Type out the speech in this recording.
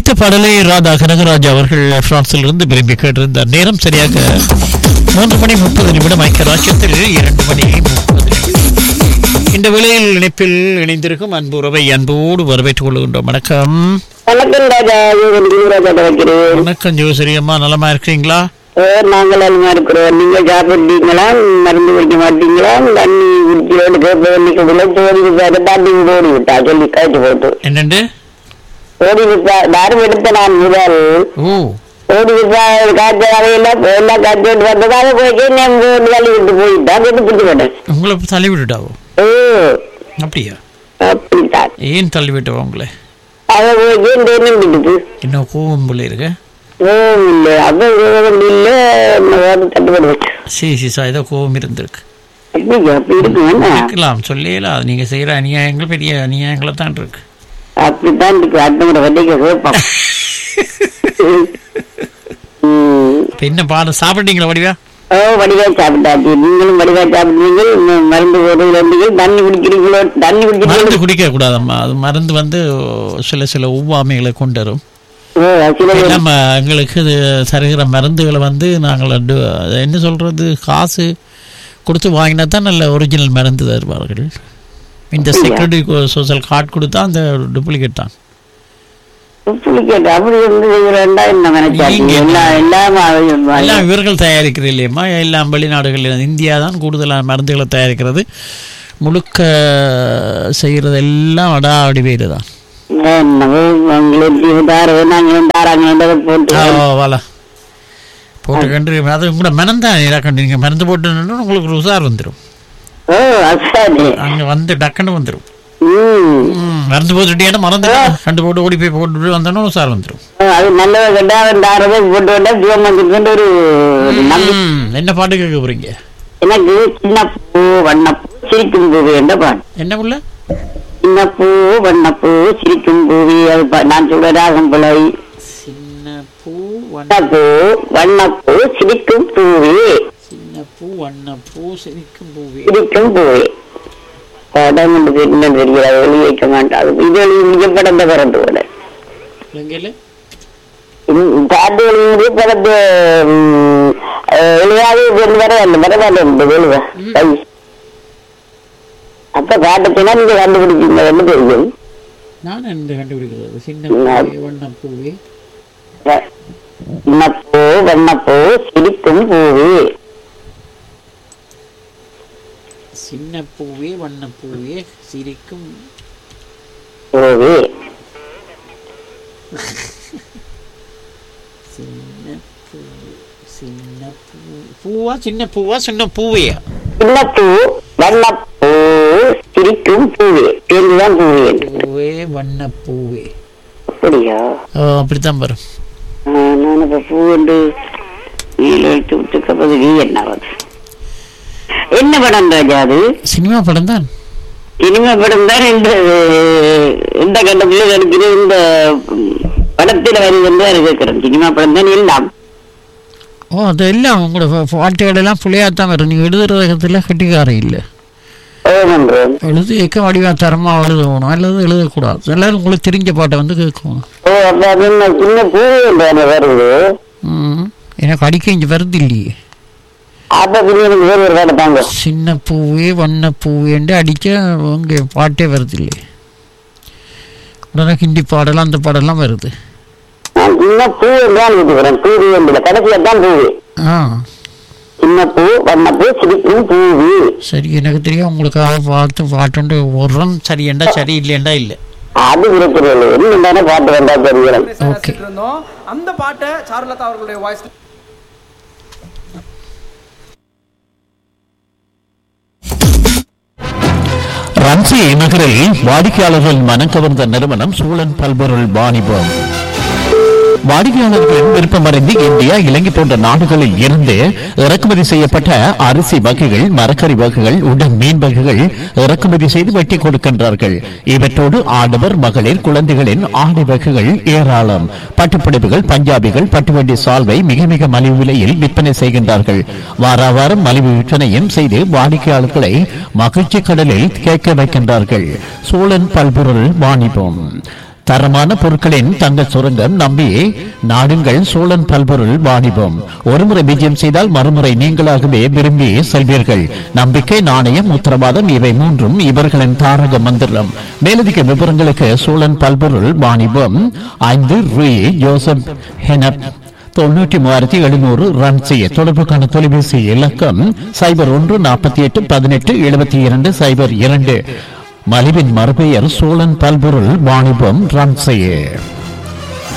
ஒலித்த பாடலை ராதா கனகராஜ் அவர்கள் பிரான்சிலிருந்து விரும்பி கேட்டிருந்தார். நேரம் சரியாக 3:30 ஐக்கிய ராஜ்யத்தில் 2:30. இந்த வேளையில் இணைப்பில் இணைந்திருக்கும் அன்பு உறவை அன்போடு வரவேற்றுக் கொள்கின்றோம். வணக்கம். வணக்கம் ஜோசரி அம்மா, நலமா இருக்கிறீங்களா? நாங்கள் நலமா இருக்கிறோம். நீங்க சாப்பிட்டீங்களா? மருந்து குடிக்க மாட்டீங்களா? தண்ணி ஓடி விட்டா சொல்லி காய்ச்சி போட்டு என்னண்டு ஓடி விட்டா தாரம் எடுத்த நான் முதல் ஓடி விட்டா காய்ச்ச வரையெல்லாம் எல்லாம் காய்ச்சி விட்டு வந்ததாக போய் தள்ளி விட்டு போயிட்டா கேட்டு பிடிச்சு போட்டேன். உங்களை தள்ளி விட்டுட்டாவோ? அப்படியா? அப்படித்தான். ஏன் தள்ளி விட்டவா உங்களை? அதை போய் விட்டுட்டு இன்னும் கோவம் போல இருக்க? இல்ல அப்ப இல்ல தட்டுப்பட்டு சீசா ஏதோ கோவம் இருந்திருக்கு. இருக்கலாம், சொல்லலாம். நீங்க செய்யற அநியாயங்கள் பெரிய அநியாயங்களை தான் இருக்கு. அப்படித்தான் இருக்கு. அடுத்த வண்டிக்கு என்ன பாடம் சாப்பிட்டீங்களா? வடிவா வடிவா சாப்பிட்டாச்சு. நீங்களும் வடிவா சாப்பிடுறீங்க. மருந்து போடுறீங்க. தண்ணி குடிக்கிறீங்களோ? மருந்து குடிக்க கூடாதம்மா. அது மருந்து சில ஒவ்வாமைகளை கொண்டு வரும். எங்களுக்கு தருகிற மருந்துகளை நாங்கள் என்ன சொல்றது, காசு கொடுத்து வாங்கினா தான் நல்ல ஒரிஜினல் மருந்து தருவார்கள். இந்த செக்யூரிட்டி சோஷியல் கார்டு கொடுத்தா அந்த டூப்ளிகேட் தான். எல்லாம் இவர்கள் தயாரிக்கிறது இல்லையம்மா. எல்லாம் வெளிநாடுகள். இந்தியா தான் கூடுதலான மருந்துகளை தயாரிக்கிறது. முழுக்க செய்யறது எல்லாம் அடாவடி பேரு தான். போட்டு அது கூட மனந்தான் நீங்க மருந்து போட்டு உங்களுக்கு ஒரு உசார் வந்துடும். அங்க வந்து டக்குன்னு வந்துடும். மருந்து போட்டுட்டீங்கன்னா மறந்து கண்டு போட்டு ஓடி போய் போட்டு வந்தோன்னா உசார் வந்துடும். என்ன பாட்டு கேட்க போறீங்க? எனக்கு சின்ன பூ வண்ணப்பூ சிரிக்கும் பூ என்ற பாட்டு. என்ன புள்ள? சின்ன பூ வண்ணப்பூ சிரிக்கும் பூவி. அது நான் சொல்ற ராகம் பிள்ளை. சின்ன பூ வண்ணப்பூ வண்ணப்பூ சிரிக்கும் பூவி. சின்ன பூ வண்ணப்பூ சிரிக்கும் பூவி. சிரிக்கும் பூவி படம் என்ன தெரியாது, வெளியேற்ற மாட்டாது. இது வெளியிடப்பட பிறந்து கூட பாட்டு வெளியிட பிறந்து வெளியாது வர அந்த பரவாயில்ல எழுத அப்ப காட்டுச்சுன்னா நீங்க கண்டுபிடிச்சீங்க. என்ன தெரியும்? நான் என்ன கண்டுபிடிக்கிறது? சின்ன வண்ணப்பூவே வண்ணப்பூ வண்ணப்பூ சிரிக்கும் பூவே. சின்ன பூவே வண்ணப்பூவே சிரிக்கும் பூவே. பூவா சின்ன பூவா சின்ன பூவையா? சின்ன பூ வண்ணப்பூ சிரிக்கும் பூவே. பேருதான் பூவே. பூவே வண்ணப்பூவே. அப்படியா? அப்படித்தான் வரும். நான் இப்ப பூ என்று என்ன படம் ராஜா? அது சினிமா படம் தான். சினிமா படம் தான். இந்த கட்டத்துல இருக்கிற இந்த படத்துல வருது கேட்கிறேன். சினிமா படம் தான் எல்லாம். அது எல்லாம் உங்களோட பாட்டுகள் எல்லாம் புள்ளையாத்தான் வரும். நீங்க எழுதுறதுல கட்டிக்காரம் இல்லை. எழுது ஏக்க வடிவா தரமா எழுதணும் அல்லது எழுதக்கூடாது. எல்லாரும் உங்களுக்கு தெரிஞ்ச பாட்டை கேட்கணும். சின்ன பூ வருது. எனக்கு அடிக்க இங்க வருது இல்லையே. சின்ன பூவே வண்ண பூவேண்டு அடிக்க உங்க பாட்டே வருது இல்லையே. உடனே ஹிந்தி பாடலாம் அந்த பாடலாம் வருது. சரி, எனக்கு தெரியும் உங்களுக்காக பார்த்து பாட்டு ஒரு சரி ஏண்டா சரி இல்லையண்டா இல்லை. அது பாட்டு வேண்டா தெரியும். அந்த பாட்டை சாருலதா அவர்களுடைய வாய்ஸ். ரன்சி நகரில் வாடிக்கையாளர்கள் மனம் கவர்ந்த நிறுவனம் சூழன் பல்பொருள் வாணிபம். வாடிக்கையாளர்களின் விருப்பமறிந்து இந்தியா, இலங்கை போன்ற நாடுகளில் இருந்து இறக்குமதி செய்யப்பட்ட அரிசி வகைகள், மரக்கறி வகைகள், உடன் மீன் வகைகள் இறக்குமதி செய்து வெட்டி கொடுக்கின்றார்கள். இவற்றோடு ஆடவர், மகளிர், குழந்தைகளின் ஆடை வகைகள் ஏராளம். பட்டுப்புடவைகள், பஞ்சாபிகள், பட்டுவண்டி சால்வை மிக மிக மலிவு விலையில் விற்பனை செய்கின்றார்கள். வார வாரம் மலிவு விற்பனையும் செய்து வாடிக்கையாளர்களை மகிழ்ச்சி கடலில் கேட்க வைக்கின்றார்கள். சோழன் பல்பொருள் வாணிபம். தரமான பொருட்களின் தங்க சுரங்கம் நம்பி நாடுங்கள் சோழன் பல்பொருள் வாணிபம். ஒருமுறை விஜயம் செய்தால் மறுமுறை நீங்களாகவே விரும்பி செல்வீர்கள். நம்பிக்கை, நாணயம், உத்தரவாதம் இவை மூன்றும் இவர்களின் தாரக மந்திரம். மேலதிக விவரங்களுக்கு சோழன் பல்பொருள் வாணிபம் 5 ரூ. ஜோசப் ஹெனப் 93,700 ரன் செய்ய தொடர்புக்கான தொலைபேசி இலக்கம் 0148187202. மலிவின் மறுபெயர் சோழன் பல்பொருள் வாணிபம் ரன் செய்ய.